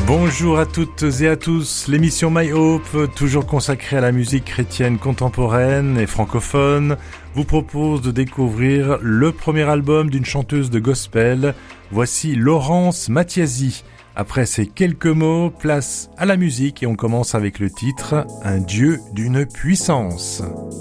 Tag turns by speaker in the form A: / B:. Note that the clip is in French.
A: Bonjour à toutes et à tous, l'émission My Hope, toujours consacrée à la musique chrétienne contemporaine et francophone, vous propose de découvrir le premier album d'une chanteuse de gospel. Voici Laurence Mathiasi. Après ces quelques mots, place à la musique et on commence avec le titre « Un Dieu d'une puissance ».